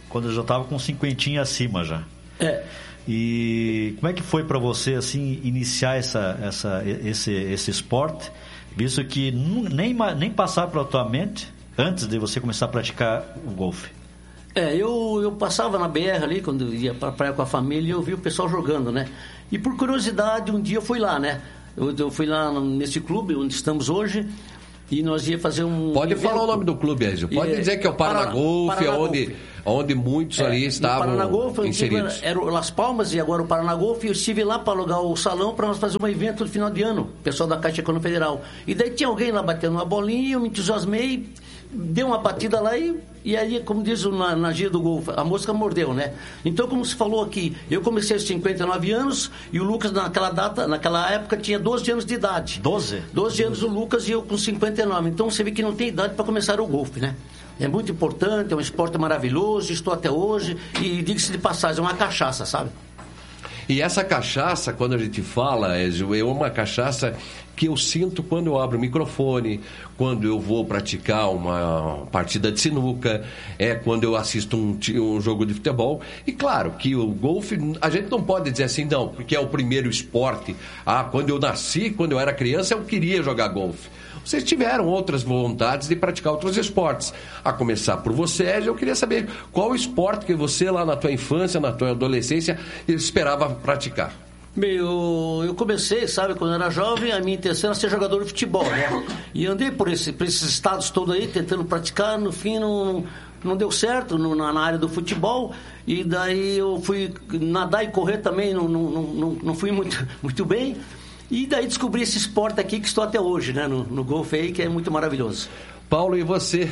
S14: quando eu já estava com cinquentinha acima já.
S11: É.
S14: E como é que foi para você assim iniciar essa, essa, esse, esse esporte, visto que nem, nem passava pela tua mente antes de você começar a praticar o golfe?
S11: É, eu, eu passava na B R ali, quando ia para a praia com a família, e eu via o pessoal jogando, né? E por curiosidade, um dia eu fui lá, né? Eu, eu fui lá nesse clube onde estamos hoje, e nós ia fazer um...
S7: Pode
S11: evento.
S7: Falar o nome do clube, Ezio. Pode é, dizer que é o Paraná, Paraná Golf, Paraná onde, Golf. onde muitos é, ali estavam Paraná Golf, inseridos.
S11: Era, era o Las Palmas e agora o Paraná Golf. E eu estive lá para alugar o salão para nós fazer um evento no final de ano. Pessoal da Caixa Econômica Federal. E daí tinha alguém lá batendo uma bolinha, eu me entusiasmei, dei uma batida lá e... E aí, como diz na, na gíria do golfe, a mosca mordeu, né? Então, como se falou aqui, eu comecei aos cinquenta e nove anos e o Lucas, naquela data, naquela época, tinha doze anos de idade.
S14: doze?
S11: doze anos o Lucas e eu com cinquenta e nove. Então, você vê que não tem idade para começar o golfe, né? É muito importante, é um esporte maravilhoso, estou até hoje e, diga-se de passagem, é uma cachaça, sabe?
S7: E essa cachaça, quando a gente fala, Ezio, é uma cachaça que eu sinto quando eu abro o microfone, quando eu vou praticar uma partida de sinuca, é quando eu assisto um, um jogo de futebol. E claro que o golfe, a gente não pode dizer assim, não, porque é o primeiro esporte. Ah, quando eu nasci, quando eu era criança, eu queria jogar golfe. Vocês tiveram outras vontades de praticar outros esportes. A começar por você, eu queria saber qual esporte que você lá na tua infância, na tua adolescência, esperava praticar.
S11: Meu, eu comecei, sabe, quando eu era jovem, a minha intenção era ser jogador de futebol, né? E andei por, esse, por esses estados todos aí, tentando praticar, no fim não, não deu certo no, na, na área do futebol, e daí eu fui nadar e correr também, não, não, não, não fui muito, muito bem. E daí descobri esse esporte aqui que estou até hoje, né? No, no golfe aí, que é muito maravilhoso.
S7: Paulo, e você?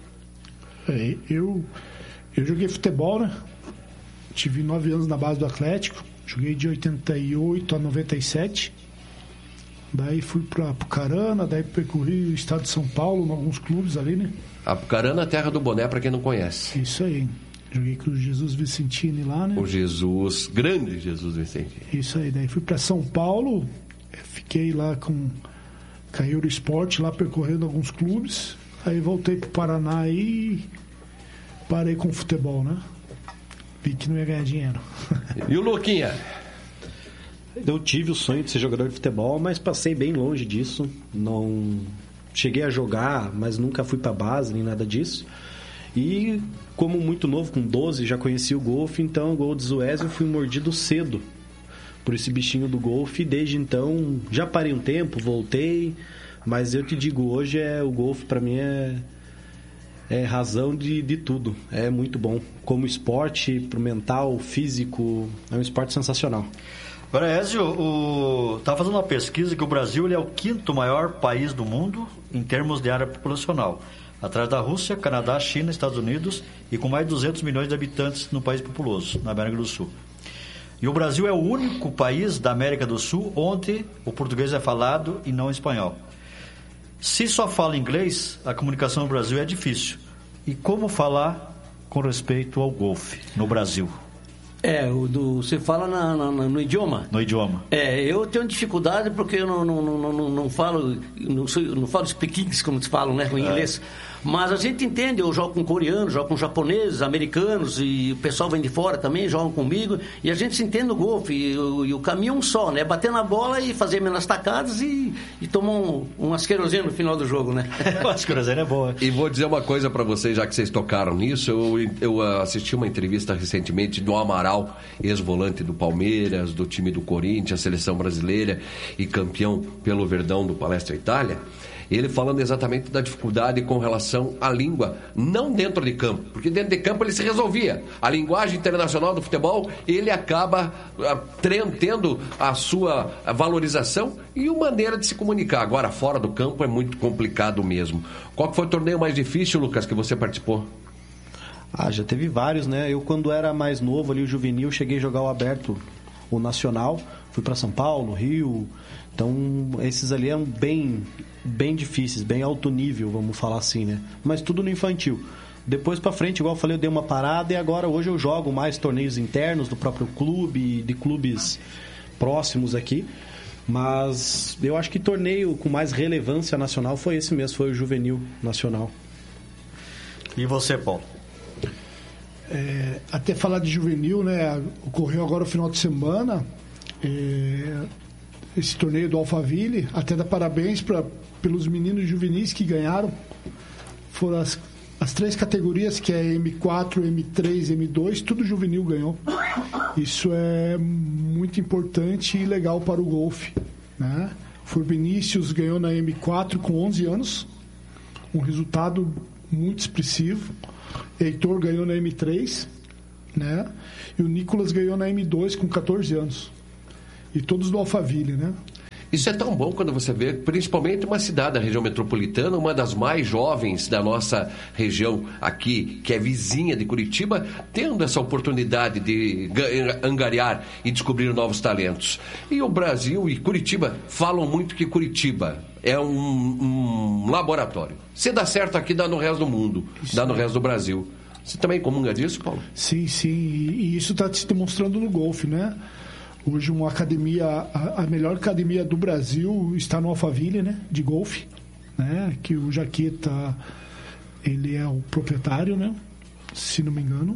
S12: É, eu, eu joguei futebol, né? Tive nove anos na base do Atlético. Joguei de oitenta e oito a noventa e sete. Daí fui para Apucarana, daí percorri o estado de São Paulo, em alguns clubes ali, né?
S7: Apucarana, terra do boné, para quem não conhece.
S12: Isso aí. Joguei com o Jesus Vicentini lá, né?
S7: O Jesus, grande Jesus Vicentini.
S12: Isso aí. Daí fui para São Paulo, fiquei lá com a Eurosport, lá percorrendo alguns clubes. Aí voltei pro Paraná e parei com o futebol, né? Vi que não ia ganhar dinheiro.
S7: E o Luquinha?
S13: Eu tive o sonho de ser jogador de futebol, mas passei bem longe disso. Não cheguei a jogar, mas nunca fui pra base, nem nada disso. E como muito novo, com doze, já conheci o golfe, então o gol de Zuézio eu fui mordido cedo por esse bichinho do golfe. E desde então, já parei um tempo, voltei, mas eu te digo, hoje é o golfe pra mim é... É razão de, de tudo. É muito bom. Como esporte, pro mental, físico, é um esporte sensacional.
S14: Agora, Ezio, o... estava fazendo uma pesquisa que o Brasil ele é o quinto maior país do mundo em termos de área populacional. Atrás da Rússia, Canadá, China, Estados Unidos e com mais de duzentos milhões de habitantes no país populoso, na América do Sul. E o Brasil é o único país da América do Sul onde o português é falado e não o espanhol. Se só fala inglês, a comunicação no Brasil é difícil. E como falar com respeito ao golfe no Brasil?
S11: É, o do, você fala na, na, no idioma?
S14: No idioma.
S11: É, eu tenho dificuldade porque eu não, não, não, não, não falo não, sou, não falo speak English, como se falam, né, em inglês. É. Mas a gente entende, eu jogo com coreanos, jogo com japoneses, americanos, e o pessoal vem de fora também, jogam comigo, e a gente se entende no golfe, e, e, e o caminho é um só, né? Bater na bola e fazer menos tacadas e, e tomar um, um asquerosinho no final do jogo, né?
S14: O asquerosinho é boa.
S7: E vou dizer uma coisa pra vocês, já que vocês tocaram nisso, eu, eu assisti uma entrevista recentemente do Amaral, ex-volante do Palmeiras, do time do Corinthians, seleção brasileira e campeão pelo Verdão do Palestra Itália. Ele falando exatamente da dificuldade com relação à língua, não dentro de campo, porque dentro de campo ele se resolvia. A linguagem internacional do futebol, ele acaba tendo a sua valorização e uma maneira de se comunicar. Agora, fora do campo é muito complicado mesmo. Qual foi o torneio mais difícil, Lucas, que você participou?
S13: Ah, já teve vários, né? Eu, quando era mais novo ali, o juvenil, cheguei a jogar o aberto, o nacional. Fui para São Paulo, Rio. Então, esses ali eram bem, bem difíceis, bem alto nível, vamos falar assim, né? Mas tudo no infantil. Depois para frente, igual eu falei, eu dei uma parada e agora hoje eu jogo mais torneios internos do próprio clube, de clubes próximos aqui. Mas eu acho que torneio com mais relevância nacional foi esse mesmo, foi o juvenil nacional.
S14: E você, Paulo?
S12: É, até falar de juvenil, né? Ocorreu agora o final de semana é, esse torneio do Alphaville. Até dar parabéns pra, pelos meninos juvenis que ganharam. Foram as, as três categorias, que é M quatro, M três, M dois, tudo juvenil ganhou. Isso é muito importante e legal para o golfe, né? O Vinícius ganhou na M quatro com onze anos, um resultado muito expressivo. Heitor ganhou na M três, né? E o Nicolas ganhou na M dois com catorze anos. E todos do Alphaville, né?
S7: Isso é tão bom quando você vê, principalmente uma cidade da região metropolitana, uma das mais jovens da nossa região aqui, que é vizinha de Curitiba, tendo essa oportunidade de angariar e descobrir novos talentos. E o Brasil e Curitiba falam muito que Curitiba é um, um laboratório. Se dá certo aqui, dá no resto do mundo, isso, dá no resto do Brasil. Você também comunga disso, Paulo?
S12: Sim, sim. E isso está se demonstrando no golfe, né? Hoje uma academia, a, a melhor academia do Brasil está no Alphaville, né? De golfe, né? Que o Jaqueta, ele é o proprietário, né? Se não me engano.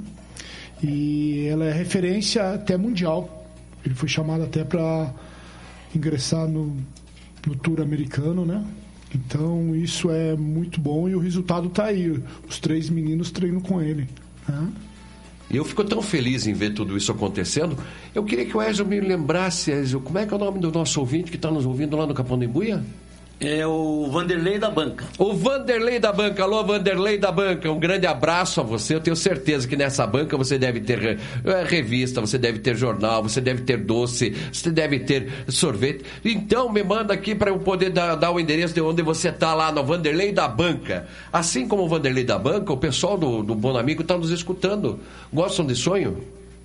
S12: E ela é referência até mundial. Ele foi chamado até para ingressar no, no Tour americano, né? Então isso é muito bom e o resultado está aí. Os três meninos treinam com ele, né?
S7: E eu fico tão feliz em ver tudo isso acontecendo. Eu queria que o Ezio me lembrasse, Ezio, como é que é o nome do nosso ouvinte que está nos ouvindo lá no Capão da Imbuia?
S11: É o Vanderlei da Banca.
S7: O Vanderlei da Banca. Alô, Vanderlei da Banca. Um grande abraço a você. Eu tenho certeza que nessa banca você deve ter é, revista, você deve ter jornal, você deve ter doce, você deve ter sorvete. Então me manda aqui para eu poder dar, dar o endereço de onde você está lá no Vanderlei da Banca. Assim como o Vanderlei da Banca, o pessoal do, do Bom Amigo está nos escutando. Gostam de sonho?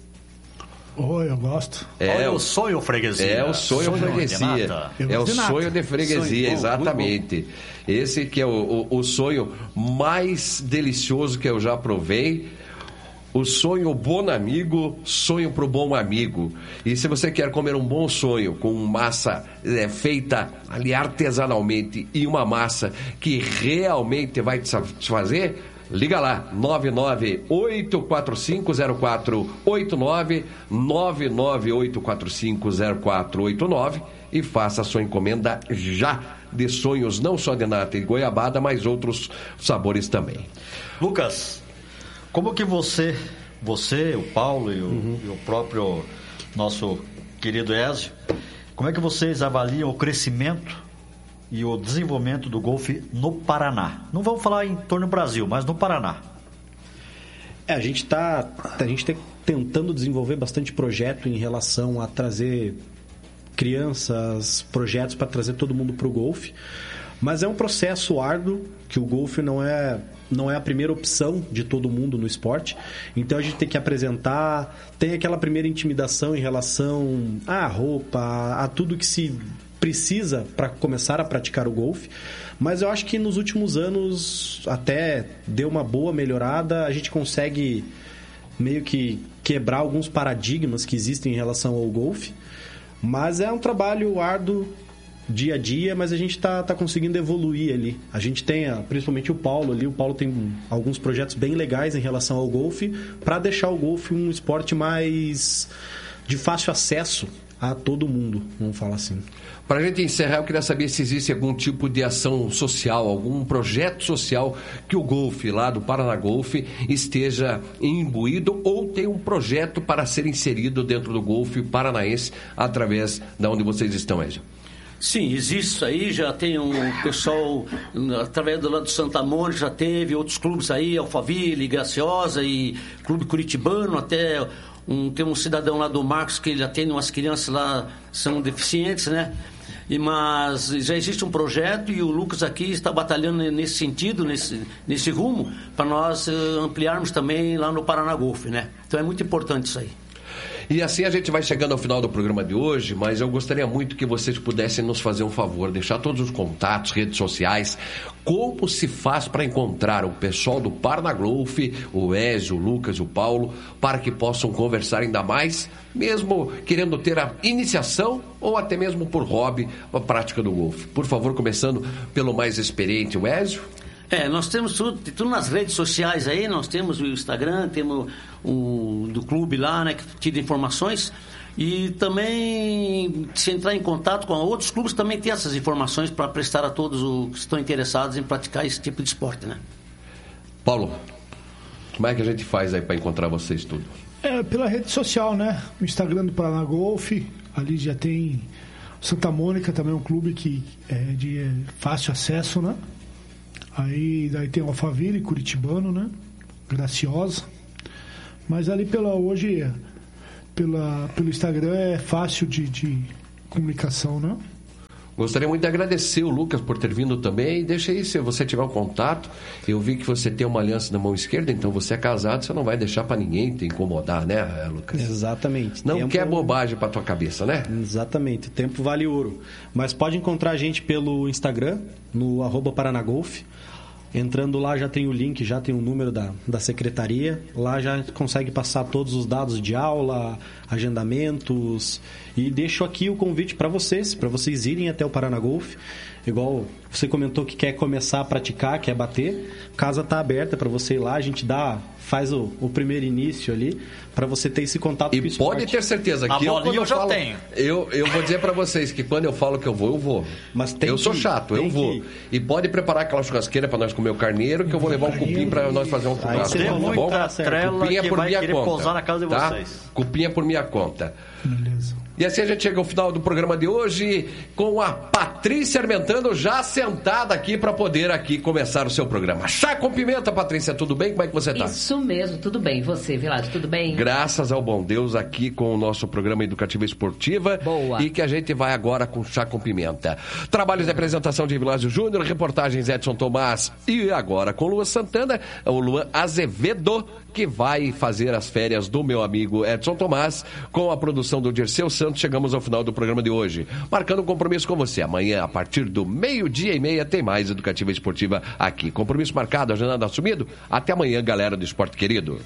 S12: Oh, eu gosto.
S7: É
S14: Olha o sonho freguesia.
S7: É o sonho, sonho freguesia. É o sonho de freguesia, sonho, exatamente. Bom, esse que é o, o, o sonho mais delicioso que eu já provei. O sonho bom amigo, sonho pro bom amigo. E se você quer comer um bom sonho com massa é, feita ali artesanalmente e uma massa que realmente vai te satisfazer, liga lá, nove nove oito quatro cinco zero quatro oito nove, nove nove oito quatro cinco zero quatro oito nove e faça a sua encomenda já de sonhos, não só de nata e goiabada, mas outros sabores também.
S14: Lucas, como que você, você, o Paulo e o, uhum. e o próprio nosso querido Ezio, como é que vocês avaliam o crescimento e o desenvolvimento do golfe no Paraná? Não vamos falar em torno do Brasil, mas no Paraná.
S13: É, a gente está a gente tá tentando desenvolver bastante projeto em relação a trazer crianças, projetos para trazer todo mundo para o golfe. Mas é um processo árduo, que o golfe não é, não é a primeira opção de todo mundo no esporte. Então a gente tem que apresentar, tem aquela primeira intimidação em relação à roupa, a tudo que se precisa para começar a praticar o golfe, mas eu acho que nos últimos anos até deu uma boa melhorada, a gente consegue meio que quebrar alguns paradigmas que existem em relação ao golfe, mas é um trabalho árduo dia a dia, mas a gente está tá conseguindo evoluir ali. A gente tem, principalmente o Paulo ali, o Paulo tem alguns projetos bem legais em relação ao golfe, para deixar o golfe um esporte mais de fácil acesso a todo mundo, vamos falar assim.
S7: Para a gente encerrar, eu queria saber se existe algum tipo de ação social, algum projeto social que o golfe lá do Paraná Golfe esteja imbuído ou tem um projeto para ser inserido dentro do golfe paranaense através da onde vocês estão, Ezio.
S11: Sim, existe isso aí, já tem um pessoal, através do lado do Santa Mônica, já teve outros clubes aí, Alphaville, Graciosa e Clube Curitibano, até um, tem um cidadão lá do Marcos que ele atende umas crianças lá, são deficientes, né? E, mas já existe um projeto e o Lucas aqui está batalhando nesse sentido, nesse, nesse rumo, para nós uh, ampliarmos também lá no Paraná Golfe, né? Então é muito importante isso aí.
S7: E assim a gente vai chegando ao final do programa de hoje, mas eu gostaria muito que vocês pudessem nos fazer um favor, deixar todos os contatos, redes sociais, como se faz para encontrar o pessoal do Paraná Golfe, o Ezio, o Lucas e o Paulo, para que possam conversar ainda mais, mesmo querendo ter a iniciação ou até mesmo por hobby, a prática do golfe. Por favor, começando pelo mais experiente, o Ezio.
S11: É, nós temos tudo, tudo nas redes sociais aí, nós temos o Instagram, temos o do clube lá, né, que tira informações. E também, se entrar em contato com outros clubes, também tem essas informações para prestar a todos os que estão interessados em praticar esse tipo de esporte, né?
S7: Paulo, como é que a gente faz aí para encontrar vocês tudo?
S12: É, pela rede social, né? O Instagram do Paraná Golf, ali já tem Santa Mônica, também um clube que é de fácil acesso, né? Aí daí tem o Alphaville, Curitibano, né? Graciosa. Mas ali pela hoje, pela, pelo Instagram é fácil de, de comunicação, né?
S7: Gostaria muito de agradecer o Lucas por ter vindo também. Deixa aí, se você tiver um contato. Eu vi que você tem uma aliança na mão esquerda, então você é casado, você não vai deixar para ninguém te incomodar, né, Lucas?
S13: Exatamente.
S7: Não
S13: tempo...
S7: quer bobagem para tua cabeça, né?
S13: Exatamente. O tempo vale ouro. Mas pode encontrar a gente pelo Instagram, no arroba Paranagolf. Entrando lá já tem o link, já tem o número da, da secretaria. Lá já consegue passar todos os dados de aula, agendamentos. E deixo aqui o convite para vocês, para vocês irem até o Paraná Golf. Igual você comentou que quer começar a praticar, quer bater. A casa está aberta para você ir lá, a gente dá, faz o, o primeiro início ali, para você ter esse contato
S7: e
S13: com o esporte.
S7: Pode ter certeza que
S13: a
S7: eu, quando eu,
S13: eu já
S7: falo,
S13: tenho.
S7: Eu, eu vou dizer para vocês que quando eu falo que eu vou, eu vou.
S13: Mas tem
S7: eu
S13: que,
S7: sou chato, eu vou.
S13: Que...
S7: E pode preparar aquela churrasqueira para nós comer o carneiro, que eu vou levar um cupim para nós fazer um churrasco.
S14: Tem muita trela
S7: cupim é
S14: que
S7: por
S14: vai
S7: minha
S14: querer
S7: conta,
S14: pousar na casa de
S7: tá?
S14: vocês.
S7: Cupim é por minha conta.
S12: Beleza.
S7: E assim a gente chega ao final do programa de hoje com a Patrícia Armentano já sentada aqui para poder aqui começar o seu programa. Chá com pimenta, Patrícia, tudo bem? Como é que você tá?
S15: Isso mesmo, tudo bem. Você, Vilásio, tudo bem?
S7: Graças ao bom Deus aqui com o nosso programa Educativa Esportiva.
S15: Boa.
S7: E que a gente vai agora com Chá com Pimenta. Trabalhos de apresentação de Vilásio Júnior, reportagens Edson Tomás e agora com Luan Santana, o Luan Azevedo, que vai fazer as férias do meu amigo Edson Tomás, com a produção do Dirceu Santos. Chegamos ao final do programa de hoje, marcando um compromisso com você. Amanhã, a partir do meio-dia e meia, tem mais Educativa Esportiva aqui. Compromisso marcado, agendado assumido. Até amanhã, galera do Esporte Querido.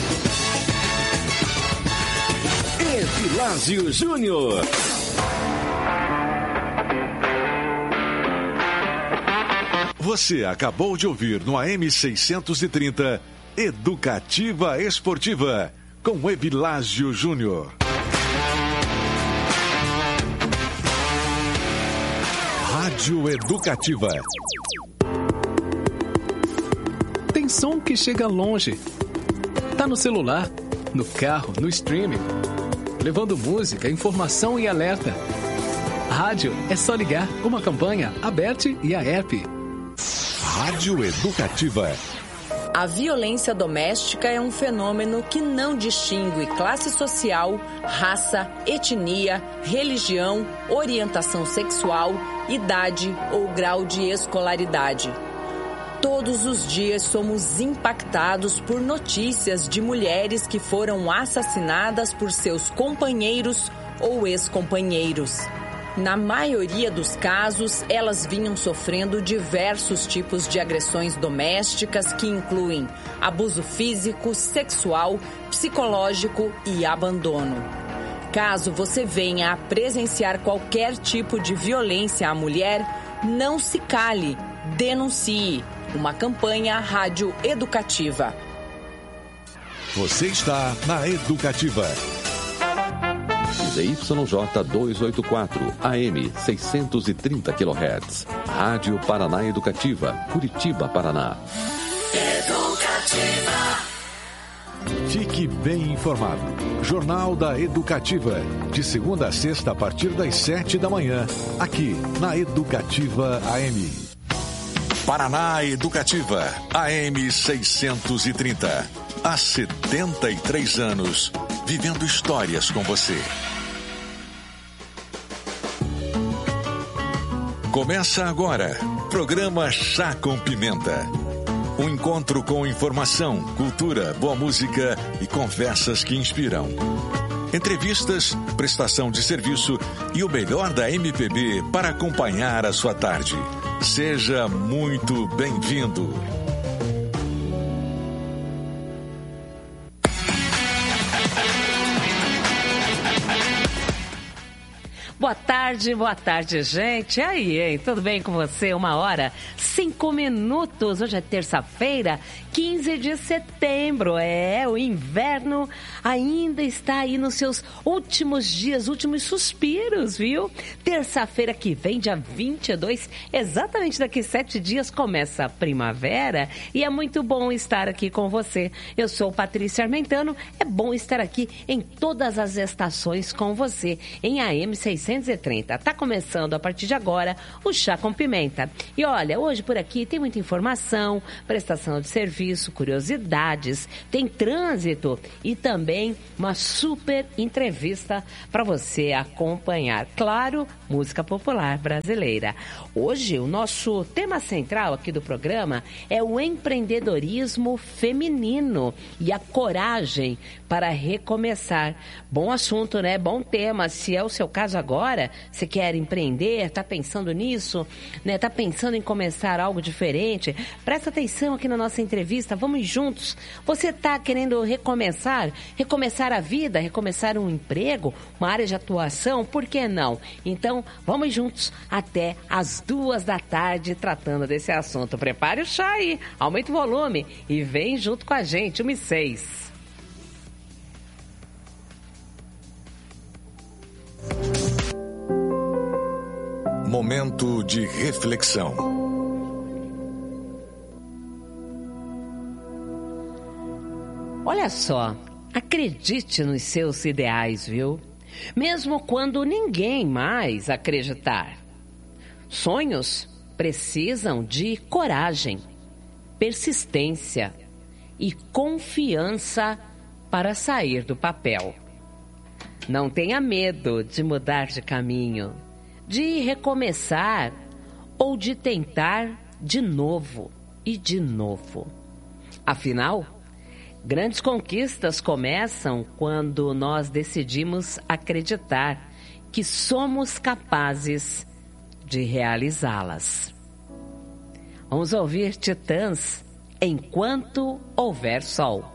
S6: Evilásio Júnior.
S5: Você acabou de ouvir no A M seiscentos e trinta Educativa Esportiva com Evilásio Júnior. Rádio Educativa.
S16: Tem som que chega longe. Tá no celular, no carro, no streaming, levando música, informação e alerta. Rádio é só ligar. Uma campanha, Aberte e a app.
S5: Rádio Educativa.
S17: A violência doméstica é um fenômeno que não distingue classe social, raça, etnia, religião, orientação sexual, idade ou grau de escolaridade. Todos os dias somos impactados por notícias de mulheres que foram assassinadas por seus companheiros ou ex-companheiros. Na maioria dos casos, elas vinham sofrendo diversos tipos de agressões domésticas que incluem abuso físico, sexual, psicológico e abandono. Caso você venha a presenciar qualquer tipo de violência à mulher, não se cale, denuncie. Uma campanha Rádio Educativa.
S5: Você está na Educativa.
S37: Z Y J duzentos e oitenta e quatro, A M seiscentos e trinta quilohertz. Rádio Paraná Educativa, Curitiba, Paraná.
S5: Educativa. Fique bem informado. Jornal da Educativa. De segunda a sexta, a partir das sete da manhã. Aqui, na Educativa A M. Paraná Educativa, A M seiscentos e trinta. Há setenta e três anos, vivendo histórias com você. Começa agora, programa Chá com Pimenta. Um encontro com informação, cultura, boa música e conversas que inspiram. Entrevistas, prestação de serviço e o melhor da M P B para acompanhar a sua tarde. Seja muito bem-vindo.
S17: Boa tarde.
S18: tarde, boa tarde, gente. E aí, hein? Tudo bem com você? Uma hora, cinco minutos. Hoje é terça-feira, quinze de setembro. É, o inverno ainda está aí nos seus últimos dias, últimos suspiros, viu? Terça-feira que vem, dia vinte e dois, exatamente daqui sete dias, começa a primavera. E é muito bom estar aqui com você. Eu sou Patrícia Armentano. É bom estar aqui em todas as estações com você, em A M seiscentos e trinta. Tá começando a partir de agora o Chá com Pimenta. E olha, hoje por aqui tem muita informação, prestação de serviço, curiosidades, tem trânsito e também uma super entrevista para você acompanhar. Claro, música popular brasileira. Hoje o nosso tema central aqui do programa é o empreendedorismo feminino e a coragem para recomeçar. Bom assunto, né? Bom tema. Se é o seu caso agora, você quer empreender, está pensando nisso, né? Está pensando em começar algo diferente, presta atenção aqui na nossa entrevista, vamos juntos. Você está querendo recomeçar, recomeçar a vida, recomeçar um emprego, uma área de atuação, por que não? Então, vamos juntos até as duas da tarde tratando desse assunto. Prepare o chá aí, aumente o volume e vem junto com a gente, uma e seis.
S19: Momento de reflexão.
S18: Olha só, acredite nos seus ideais, viu? Mesmo quando ninguém mais acreditar. Sonhos precisam de coragem, persistência e confiança para sair do papel. Não tenha medo de mudar de caminho, de recomeçar ou de tentar de novo e de novo. Afinal, grandes conquistas começam quando nós decidimos acreditar que somos capazes de realizá-las. Vamos ouvir Titãs, Enquanto Houver Sol.